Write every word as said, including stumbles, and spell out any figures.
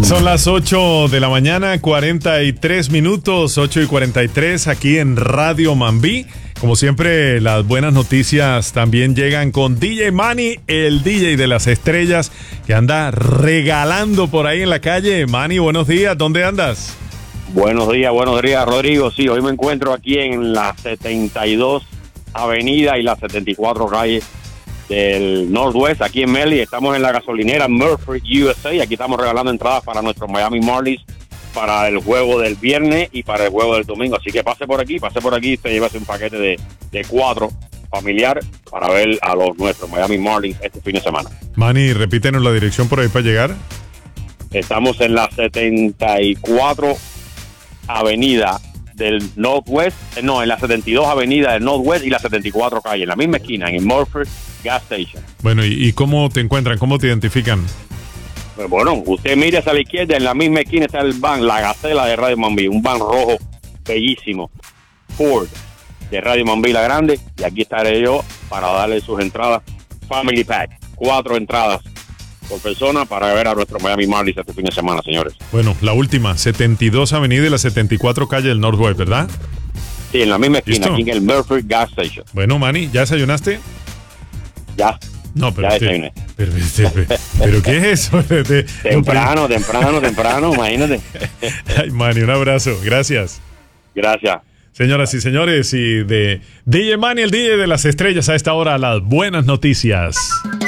Son las ocho de la mañana, cuarenta y tres minutos, ocho y cuarenta y tres aquí en Radio Mambí. Como siempre, las buenas noticias también llegan con D J Manny, el D J de las estrellas, que anda regalando por ahí en la calle. Manny, buenos días, ¿dónde andas? Buenos días, buenos días, Rodrigo. Sí, hoy me encuentro aquí en la setenta y dos Avenida y la setenta y cuatro Calle del Northwest, aquí en Melly. Estamos en la gasolinera Murphy U S A y aquí estamos regalando entradas para nuestros Miami Marlins para el juego del viernes y para el juego del domingo. Así que pase por aquí, pase por aquí y se llévese un paquete de, de cuatro familiar para ver a los nuestros Miami Marlins este fin de semana. Manny, repítenos la dirección por ahí para llegar. Estamos en la setenta y cuatro Avenida del Northwest, no, en la setenta y dos Avenida del Northwest y la setenta y cuatro Calle, en la misma esquina, en el Murphy Gas Station. Bueno, ¿y, y cómo te encuentran? ¿Cómo te identifican? Pues bueno, usted mire hacia la izquierda, en la misma esquina está el van, la Gacela de Radio Mambí, un van rojo bellísimo, Ford de Radio Mambí la Grande, y aquí estaré yo para darle sus entradas, Family Pack, cuatro entradas por persona para ver a nuestro Miami Marlins este fin de semana, señores. Bueno, la última, setenta y dos Avenida y la setenta y cuatro Calle del Northwest, ¿verdad? Sí, en la misma esquina, ¿Listo? aquí en el Murphy Gas Station. Bueno, Manny, ¿ya desayunaste? Ya. No, pero, ya este, desayuné. pero, pero, pero ¿qué es eso? temprano, temprano, temprano, imagínate. Ay, Manny, un abrazo, gracias. Gracias. Señoras y señores, y de D J Manny, el D J de las estrellas, a esta hora, las buenas noticias.